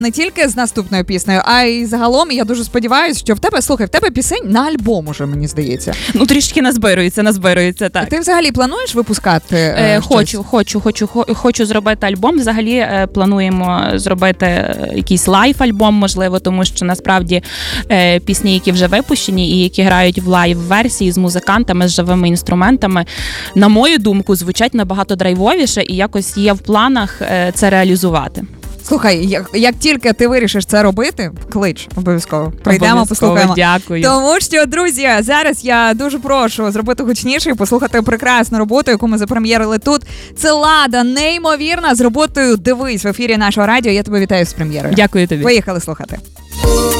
Не тільки з наступною піснею, а й загалом, я дуже сподіваюся, що в тебе пісень на альбом уже, мені здається. Ну, трішки назбирується, так. Ти взагалі плануєш випускати Хочу зробити альбом. Взагалі плануємо зробити якийсь лайв-альбом, можливо, тому що насправді пісні, які вже випущені і які грають в лайв-версії з музикантами, з живими інструментами, на мою думку, звучать набагато драйвовіше і якось є в планах це реалізувати. Слухай, як тільки ти вирішиш це робити, клич обов'язково. Прийдемо, послухаємо. Дякую. Тому що, друзі, зараз я дуже прошу зробити гучніше і послухати прекрасну роботу, яку ми запрем'єрили тут. Це Лада, неймовірна, з роботою «Дивись» в ефірі нашого радіо. Я тебе вітаю з прем'єрою. Дякую тобі. Поїхали слухати.